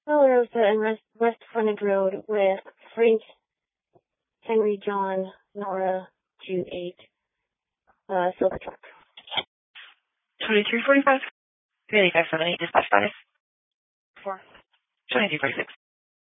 Rosa and West Frontage Road with Frank, Henry, John, Nora, Jude 8, silver truck. 2345. 3578, dispatch status. 4. 2346.